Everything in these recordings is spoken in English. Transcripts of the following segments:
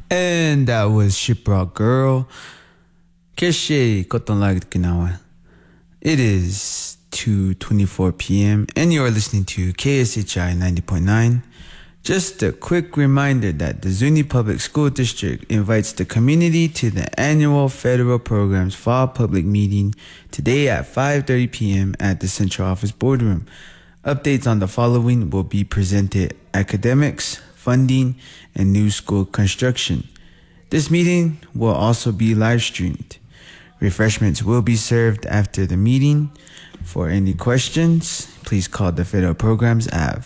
And that was Shiprock Girl. Keshe Kotonlag Ginawa. It is 2:24 p.m. and you are listening to KSHI 90.9. Just a quick reminder that the Zuni Public School District invites the community to the annual Federal Programs Fall Public Meeting today at 5:30 p.m. at the Central Office Boardroom. Updates on the following will be presented: academics, funding, and new school construction. This meeting will also be live streamed. Refreshments will be served after the meeting. For any questions, please call the Federal Programs at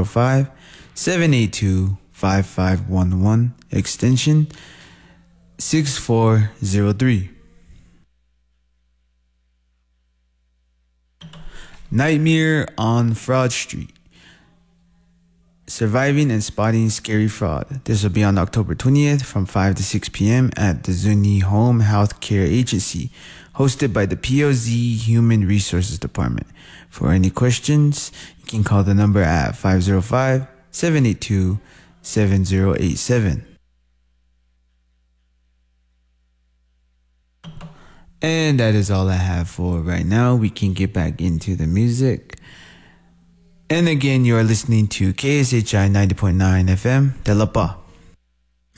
505-782-5511, extension 6403. Nightmare on Fraud Street. Surviving and Spotting Scary Fraud. This will be on October 20th from 5 to 6 p.m. at the Zuni Home Health Care Agency, hosted by the POZ Human Resources Department. For any questions, you can call the number at 505-782-7087. And that is all I have for right now. We can get back into the music. And again, you are listening to KSHI 90.9 FM, Delapa.